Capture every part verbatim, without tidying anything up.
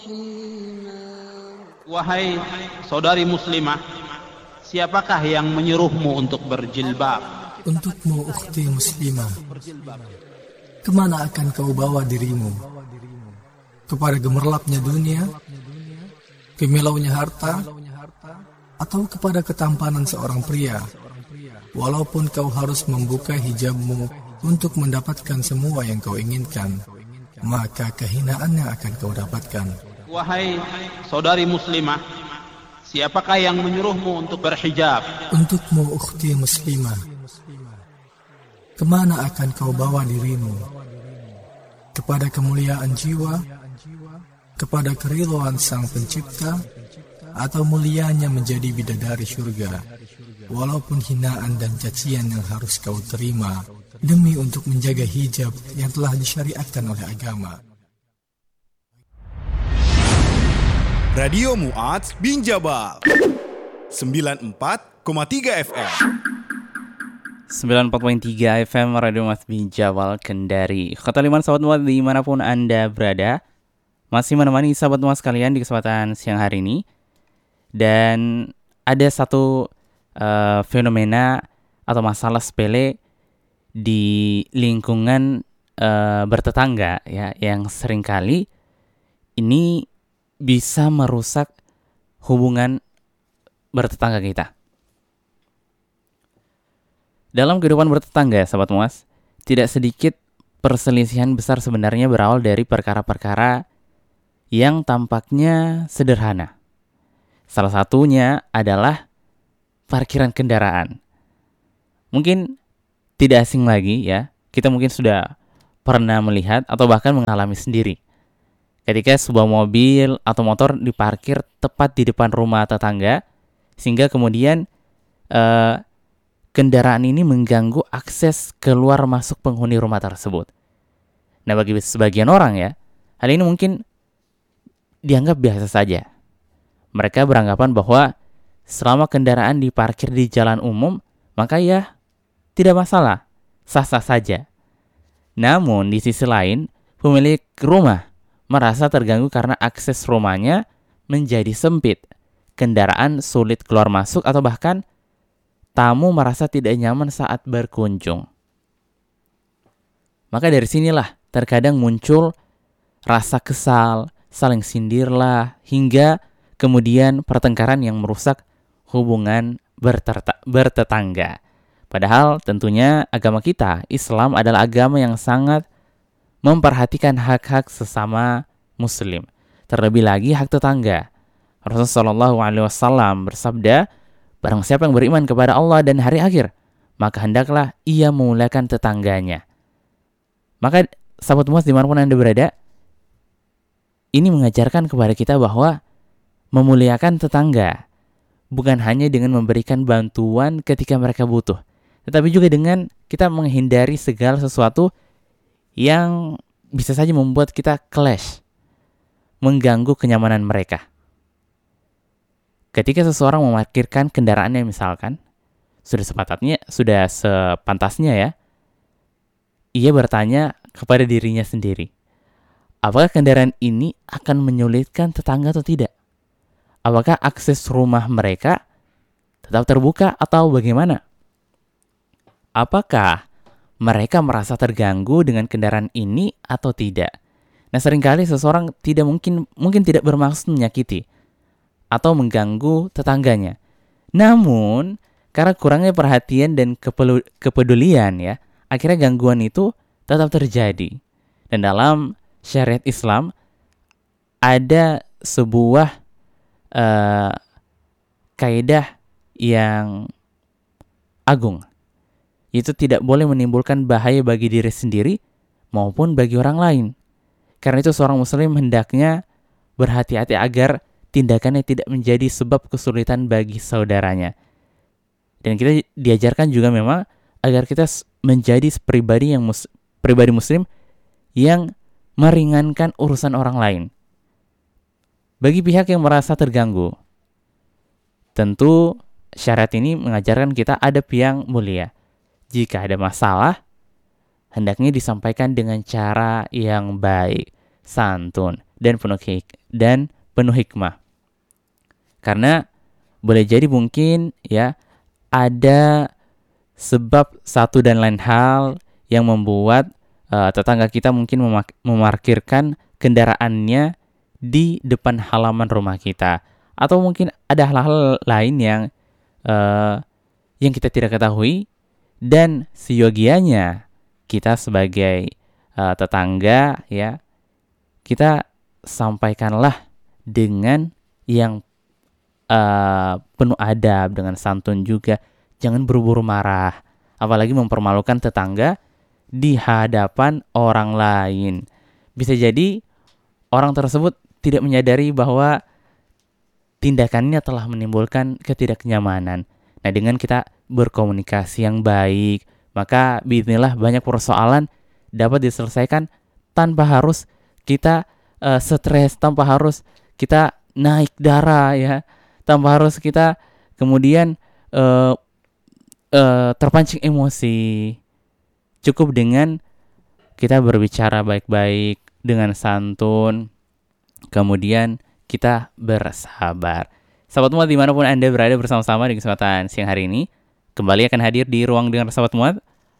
Wahai saudari muslimah, siapakah yang menyuruhmu untuk berjilbab? Untukmu ukhti muslimah, kemana akan kau bawa dirimu? Kepada gemerlapnya dunia, kemilaunya harta, atau kepada ketampanan seorang pria? Walaupun kau harus membuka hijabmu untuk mendapatkan semua yang kau inginkan, maka kehinaan yang akan kau dapatkan. Wahai saudari muslimah, siapakah yang menyuruhmu untuk berhijab? Untukmu ukhti muslimah, kemana akan kau bawa dirimu? Kepada kemuliaan jiwa, kepada keridhaan Sang Pencipta, atau mulianya menjadi bidadari surga, walaupun hinaan dan cacian yang harus kau terima demi untuk menjaga hijab yang telah disyariatkan oleh agama. Radio Mu'adz bin Jabal sembilan puluh empat koma tiga F M. sembilan puluh empat koma tiga F M Radio Mu'adz bin Jabal Kendari. Khotoliman sahabat Mu'adz dimanapun Anda berada, masih menemani sahabat Mu'adz sekalian di kesempatan siang hari ini. Dan ada satu uh, fenomena atau masalah sepele di lingkungan uh, bertetangga ya, yang seringkali ini bisa merusak hubungan bertetangga kita. Dalam kehidupan bertetangga, sahabat Mu'adz, tidak sedikit perselisihan besar sebenarnya berawal dari perkara-perkara yang tampaknya sederhana. Salah satunya adalah parkiran kendaraan. Mungkin tidak asing lagi ya, kita mungkin sudah pernah melihat atau bahkan mengalami sendiri. Ketika sebuah mobil atau motor diparkir tepat di depan rumah tetangga, sehingga kemudian eh, kendaraan ini mengganggu akses keluar masuk penghuni rumah tersebut. Nah, bagi sebagian orang ya, hal ini mungkin dianggap biasa saja. Mereka beranggapan bahwa selama kendaraan diparkir di jalan umum, maka ya tidak masalah, sah-sah saja. Namun di sisi lain, pemilik rumah merasa terganggu karena akses rumahnya menjadi sempit, kendaraan sulit keluar masuk, atau bahkan tamu merasa tidak nyaman saat berkunjung. Maka dari sinilah terkadang muncul rasa kesal, saling sindirlah, hingga kemudian pertengkaran yang merusak hubungan berterta- bertetangga. Padahal tentunya agama kita, Islam, adalah agama yang sangat memperhatikan hak-hak sesama muslim. Terlebih lagi hak tetangga. Rasulullah shallallahu alaihi wasallam bersabda, barang siapa yang beriman kepada Allah dan hari akhir, maka hendaklah ia memuliakan tetangganya. Maka sahabat Mu'adz dimanapun Anda berada, ini mengajarkan kepada kita bahwa memuliakan tetangga bukan hanya dengan memberikan bantuan ketika mereka butuh, tetapi juga dengan kita menghindari segala sesuatu yang bisa saja membuat kita clash, mengganggu kenyamanan mereka. Ketika seseorang memarkirkan kendaraannya misalkan, sudah sepatutnya, sudah sepantasnya ya, ia bertanya kepada dirinya sendiri, apakah kendaraan ini akan menyulitkan tetangga atau tidak? Apakah akses rumah mereka tetap terbuka atau bagaimana? Apakah mereka merasa terganggu dengan kendaraan ini atau tidak? Nah, seringkali seseorang tidak mungkin mungkin tidak bermaksud menyakiti atau mengganggu tetangganya. Namun, karena kurangnya perhatian dan kepelu- kepedulian ya, akhirnya gangguan itu tetap terjadi. Dan dalam syariat Islam ada sebuah uh, kaidah yang agung, itu tidak boleh menimbulkan bahaya bagi diri sendiri maupun bagi orang lain. Karena itu seorang muslim hendaknya berhati-hati agar tindakannya tidak menjadi sebab kesulitan bagi saudaranya. Dan kita diajarkan juga memang agar kita menjadi pribadi yang mus- pribadi muslim yang meringankan urusan orang lain. Bagi pihak yang merasa terganggu, tentu syariat ini mengajarkan kita adab yang mulia. Jika ada masalah, hendaknya disampaikan dengan cara yang baik, santun, dan penuh hik- dan penuh hikmah. Karena boleh jadi mungkin ya ada sebab satu dan lain hal yang membuat uh, tetangga kita mungkin memak- memarkirkan kendaraannya di depan halaman rumah kita, atau mungkin ada hal-hal lain yang uh, yang kita tidak ketahui, dan seyogianya kita sebagai uh, tetangga ya, kita sampaikanlah dengan yang uh, penuh adab, dengan santun juga. Jangan buru-buru marah, apalagi mempermalukan tetangga di hadapan orang lain. Bisa jadi orang tersebut tidak menyadari bahwa tindakannya telah menimbulkan ketidaknyamanan. Nah, dengan kita berkomunikasi yang baik, maka bismillah banyak persoalan dapat diselesaikan tanpa harus kita uh, stres, tanpa harus kita naik darah ya, tanpa harus kita kemudian uh, uh, terpancing emosi. Cukup dengan kita berbicara baik-baik dengan santun, kemudian kita bersabar. Sahabat Muat dimanapun Anda berada, bersama-sama di kesempatan siang hari ini kembali akan hadir di ruang dengar Sahabat Muat,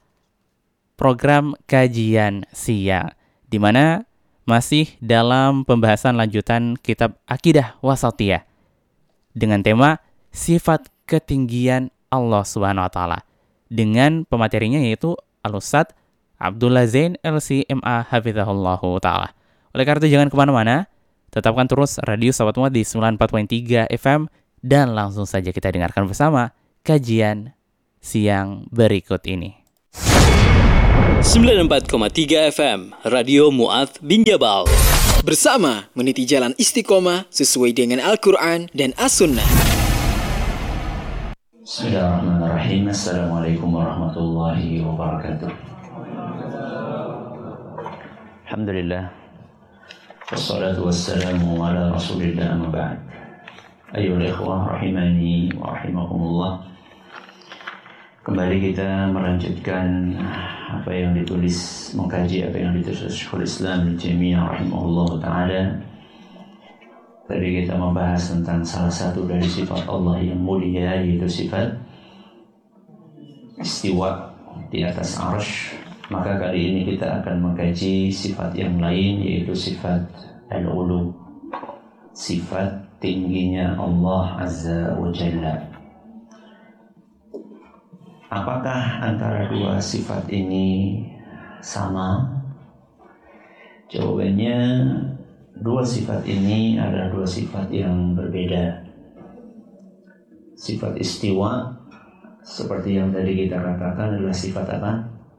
program kajian siang, di mana masih dalam pembahasan lanjutan kitab Aqidah Wasatiyah dengan tema sifat ketinggian Allah Subhanahu wa taala, dengan pematerinya yaitu Al-Ustadz Abdullah Zain L C M A Hafizahullahu taala. Oleh karena itu jangan kemana-mana, tetapkan terus radio Sahabat Muat di sembilan puluh empat koma tiga F M dan langsung saja kita dengarkan bersama kajian siang berikut ini. sembilan puluh empat koma tiga F M Radio Mu'adz bin Jabal. Bersama meniti jalan istiqomah sesuai dengan Al-Quran dan As-Sunnah. Bismillahirrahmanirrahim. Assalamualaikum warahmatullahi wabarakatuh. Alhamdulillah, wassalatu wassalamu ala rasulillah, amma ba'd. Ayyuhal ikhwah rahimani wa rahimakumullah. Kembali kita melanjutkan apa yang ditulis, mengkaji apa yang ditulis Syekhul Islam Ibnu Taimiyah rahimahullah ta'ala. Tadi kita membahas tentang salah satu dari sifat Allah yang mulia, yaitu sifat istiwa di atas arsy. Maka kali ini kita akan mengkaji sifat yang lain, yaitu sifat al-ulu, sifat tingginya Allah Azza wa Jalla. Apakah antara dua sifat ini sama? Jawabannya, dua sifat ini adalah dua sifat yang berbeda. Sifat istiwa, seperti yang tadi kita katakan, adalah sifat apa?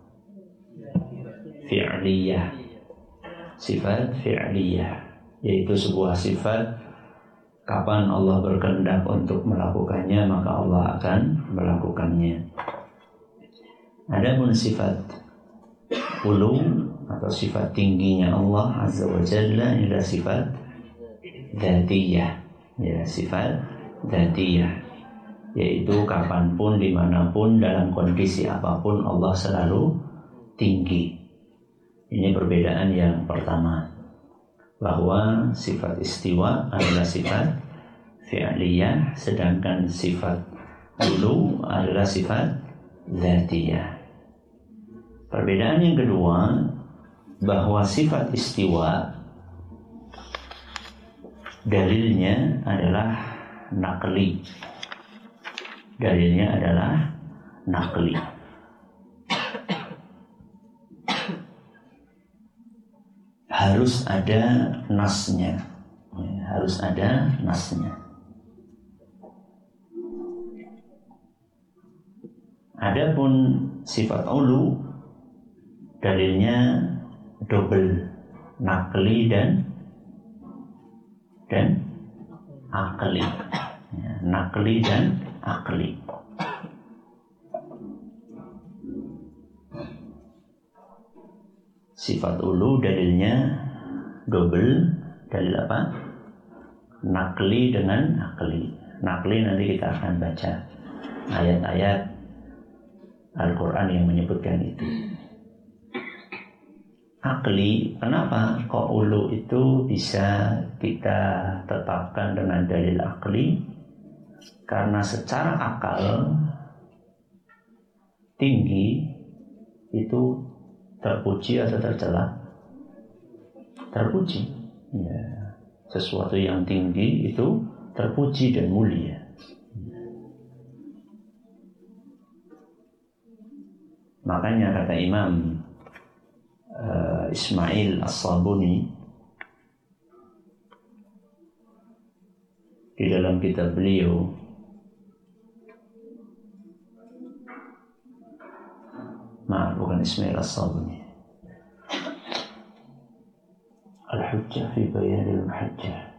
Fi'liyah. Sifat fi'liyah, yaitu sebuah sifat kapan Allah berkehendak untuk melakukannya, maka Allah akan melakukannya. Adapun sifat ulu atau sifat tingginya Allah Azza wa Jalla adalah sifat dzatiyah, ya, sifat dzatiyah, yaitu kapanpun, dimanapun, dalam kondisi apapun Allah selalu tinggi. Ini perbedaan yang pertama, bahwa sifat istiwa adalah sifat fi'liyah, sedangkan sifat ulu adalah sifat dzatiyah. Perbedaan yang kedua, bahwa sifat istiwa dalilnya adalah naqli. Dalilnya adalah naqli. Harus ada nasnya, harus ada nasnya. Adapun sifat ulu, dalilnya double, naqli dan dan akli, ya, naqli dan akli. Sifat ulu dalilnya double, dalil apa? Naqli dengan akli. Naqli nanti kita akan baca ayat-ayat Al-Quran yang menyebutkan itu. akli. Kenapa kok ulu itu bisa kita tetapkan dengan dalil akli? Karena secara akal tinggi itu terpuji atau tercela? Terpuji. Ya. Sesuatu yang tinggi itu terpuji dan mulia. Makanya kata Imam uh, Ismail As-Sabuni di dalam kitab beliau maaf bukan Ismail As-Sabuni, Al-Hujjah fi Bayan al-Muhajjah,